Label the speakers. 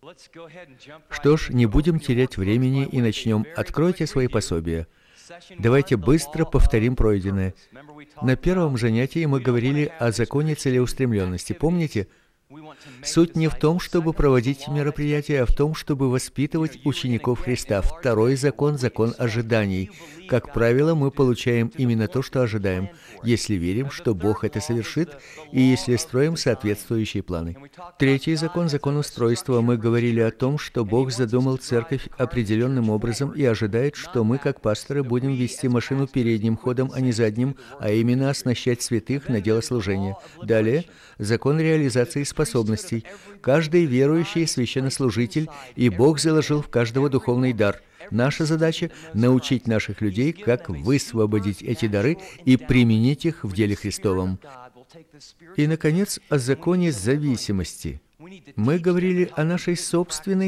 Speaker 1: Что ж, не будем терять времени и начнем. Откройте свои пособия. Давайте быстро повторим пройденное. На первом занятии мы говорили о законе целеустремленности. Помните? Суть не в том, чтобы проводить мероприятия, а в том, чтобы воспитывать учеников Христа. Второй закон – закон ожиданий. Как правило, мы получаем именно то, что ожидаем, если верим, что Бог это совершит, и если строим соответствующие планы. Третий закон – закон устройства. Мы говорили о том, что Бог задумал церковь определенным образом и ожидает, что мы, как пасторы, будем вести машину передним ходом, а не задним, а именно оснащать святых на дело служения. Далее – закон реализации способностей. Каждый верующий священнослужитель, и Бог заложил в каждого духовный дар. Наша задача – научить наших людей, как высвободить эти дары и применить их в деле Христовом. И, наконец, о законе зависимости. Мы говорили о нашей собственной